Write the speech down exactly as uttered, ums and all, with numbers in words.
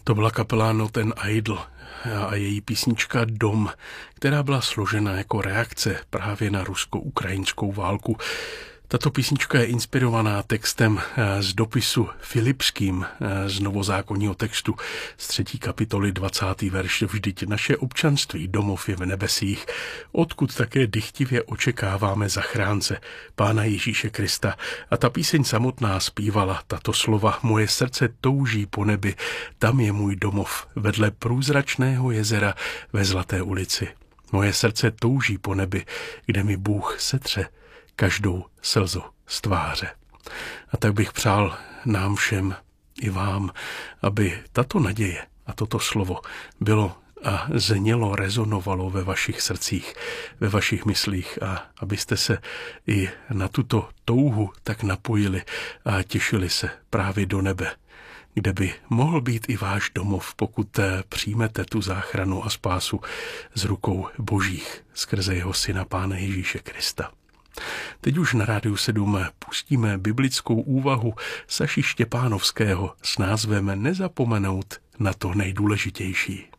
To byla kapela Not an Idol a její písnička Dom, která byla složena jako reakce právě na rusko-ukrajinskou válku. Tato písnička je inspirovaná textem z dopisu Filipským z novozákonního textu z třetí kapitoly dvacátý verš. Vždyť naše občanství domov je v nebesích, odkud také dychtivě očekáváme zachránce, Pána Ježíše Krista. A ta píseň samotná zpívala tato slova: Moje srdce touží po nebi, tam je můj domov, vedle průzračného jezera ve Zlaté ulici. Moje srdce touží po nebi, kde mi Bůh setře každou slzu z tváře. A tak bych přál nám všem i vám, aby tato naděje a toto slovo bylo a znělo, rezonovalo ve vašich srdcích, ve vašich myslích a abyste se i na tuto touhu tak napojili a těšili se právě do nebe, kde by mohl být i váš domov, pokud přijmete tu záchranu a spásu z rukou Božích skrze jeho syna Pána Ježíše Krista. Teď už na Rádiu sedm pustíme biblickou úvahu Saši Štěpánovského s názvem Nezapomenout na to nejdůležitější.